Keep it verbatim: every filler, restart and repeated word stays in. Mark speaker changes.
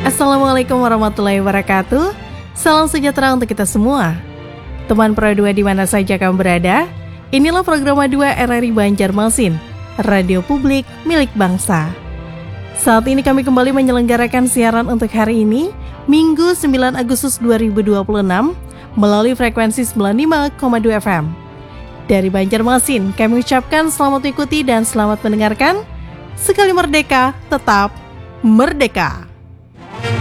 Speaker 1: Assalamualaikum warahmatullahi wabarakatuh. Salam sejahtera untuk kita semua. Teman Pro dua di mana saja kamu berada, inilah program dua R R I Banjarmasin, radio publik milik bangsa. Saat ini kami kembali menyelenggarakan siaran untuk hari ini, Minggu sembilan Agustus dua ribu dua puluh enam, melalui frekuensi sembilan puluh lima koma dua F M. Dari Banjarmasin, kami ucapkan selamat mengikuti dan selamat mendengarkan. Sekali merdeka, tetap merdeka.